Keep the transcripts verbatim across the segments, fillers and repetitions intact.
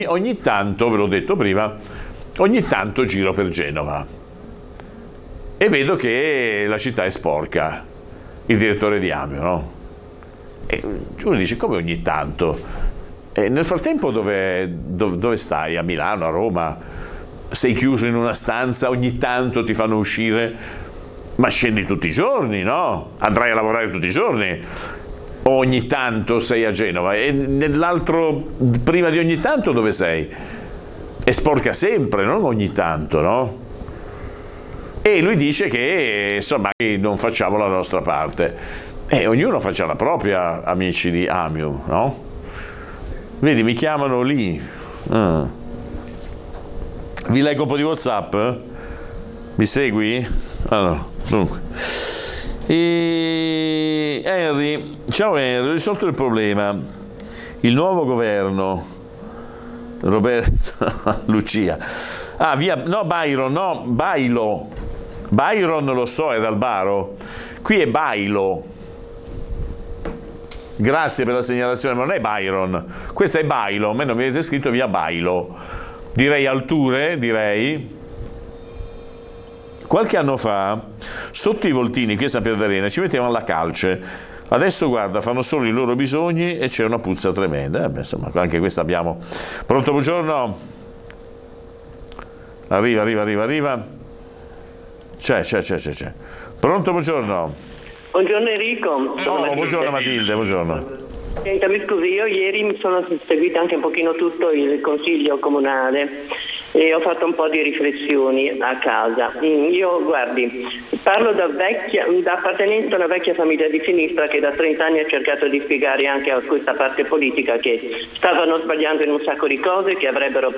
Ogni tanto, ve l'ho detto prima, ogni tanto giro per Genova e vedo che la città è sporca, il direttore di Amio, no? E uno dice, come ogni tanto? E nel frattempo dove, dove, dove stai? A Milano, a Roma? Sei chiuso in una stanza, ogni tanto ti fanno uscire, ma scendi tutti i giorni, no? Andrai a lavorare tutti i giorni? O ogni tanto sei a Genova? E nell'altro, prima di ogni tanto, dove sei? È sporca sempre, non ogni tanto, no? E lui dice che, insomma, non facciamo la nostra parte. E ognuno faccia la propria, amici di Amio, no? Vedi, mi chiamano lì. Ah. Vi leggo un po' di WhatsApp? Mi segui? Allora, dunque. E Henry, ciao Henry, ho risolto il problema. Il nuovo governo, Roberto, Lucia. Ah, via, no, Byron, no, Bailo. Byron lo so, è dal Baro. Qui è Bailo. Grazie per la segnalazione, ma non è Byron. Questa è Bailo, a me non mi avete scritto via Bailo. Direi Alture, direi. Qualche anno fa, sotto i voltini qui a San Pierdarena, ci mettevano la calce. Adesso, guarda, fanno solo i loro bisogni e c'è una puzza tremenda. Eh, beh, insomma, anche questa abbiamo. Pronto, buongiorno? Arriva, arriva, arriva, arriva. C'è, c'è, c'è, c'è, c'è. Pronto, buongiorno? Buongiorno Enrico. Sono oh, Matilde. Buongiorno Matilde, buongiorno. Senta, mi scusi, io ieri mi sono seguita anche un pochino tutto il consiglio comunale e ho fatto un po' di riflessioni a casa. Io, guardi, parlo da vecchia, da appartenente a una vecchia famiglia di sinistra che da trenta anni ha cercato di spiegare anche a questa parte politica che stavano sbagliando in un sacco di cose, che avrebbero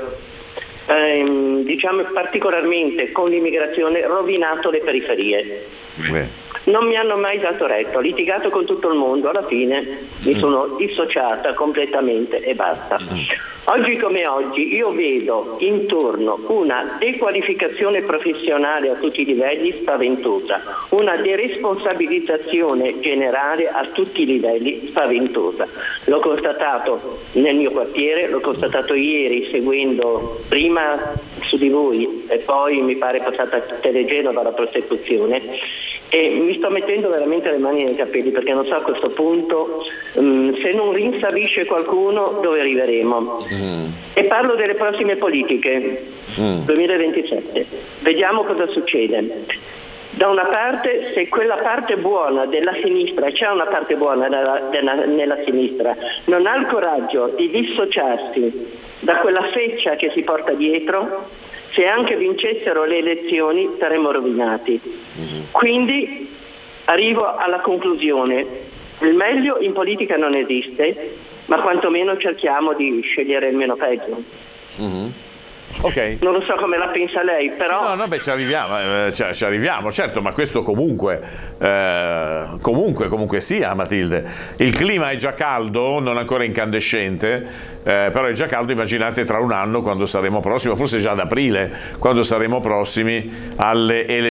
ehm, diciamo particolarmente con l'immigrazione rovinato le periferie. Beh. Non mi hanno mai dato retto, ho litigato con tutto il mondo, alla fine mi sono dissociata completamente e basta. Oggi come oggi io vedo intorno una dequalificazione professionale a tutti i livelli spaventosa, una deresponsabilizzazione generale a tutti i livelli spaventosa. L'ho constatato nel mio quartiere, l'ho constatato ieri seguendo prima Su di Voi e poi mi pare passata a Telegenova la prosecuzione. E mi sto mettendo veramente le mani nei capelli perché non so a questo punto um, se non rinsavisce qualcuno dove arriveremo. Mm. E parlo delle prossime politiche mm. duemilaventisette. Vediamo cosa succede. Da una parte, se quella parte buona della sinistra, c'è una parte buona nella, nella, nella sinistra, non ha il coraggio di dissociarsi da quella feccia che si porta dietro, se anche vincessero le elezioni saremmo rovinati. Mm-hmm. Quindi arrivo alla conclusione: il meglio in politica non esiste, ma quantomeno cerchiamo di scegliere il meno peggio. Mm-hmm. Okay. Non lo so come la pensa lei, però... Sì, no, no, beh, ci arriviamo, eh, cioè, ci arriviamo, certo, ma questo comunque, eh, comunque, comunque sia, Matilde. Il clima è già caldo, non ancora incandescente, eh, però è già caldo, immaginate tra un anno quando saremo prossimi, forse già ad aprile, quando saremo prossimi alle elezioni.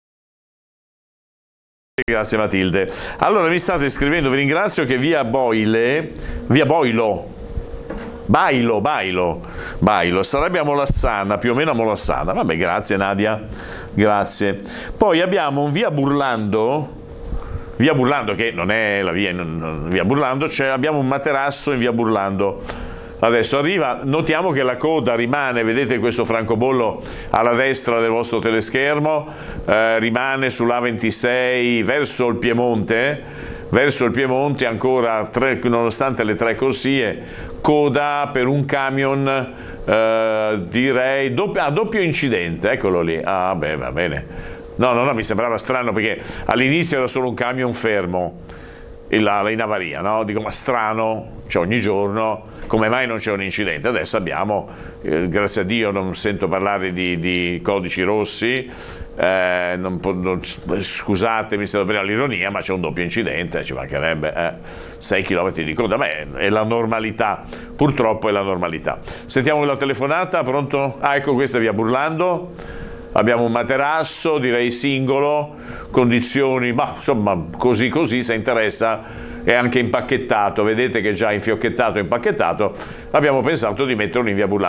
Grazie Matilde. Allora mi state scrivendo, vi ringrazio, che via Boile, via Boilo, Bailo, Bailo, Bailo, sarebbe a Molassana, più o meno a Molassana. Vabbè, grazie Nadia, grazie. Poi abbiamo un via Burlando, via Burlando che non è la via, non, via Burlando, cioè abbiamo un materasso in via Burlando. Adesso arriva, notiamo che la coda rimane, vedete questo francobollo alla destra del vostro teleschermo, eh, rimane sull'A ventisei verso il Piemonte, verso il Piemonte ancora, tre, nonostante le tre corsie, coda per un camion, eh, direi doppio, ah, doppio incidente, eccolo lì. Ah beh, va bene. No, no, no, mi sembrava strano perché all'inizio era solo un camion fermo in, in avaria, no? Dico, ma strano, cioè ogni giorno, come mai non c'è un incidente? Adesso abbiamo, eh, grazie a Dio non sento parlare di, di codici rossi, eh, non, non, scusatemi se prima l'ironia, ma c'è un doppio incidente, ci mancherebbe, eh, sei chilometri di coda, ma è, è la normalità, purtroppo è la normalità. Sentiamo la telefonata, pronto? Ah, ecco, questa via Burlando, abbiamo un materasso, direi singolo, condizioni, ma insomma così così, se interessa è anche impacchettato, vedete che è già infiocchettato e impacchettato, abbiamo pensato di metterlo in via Burlando.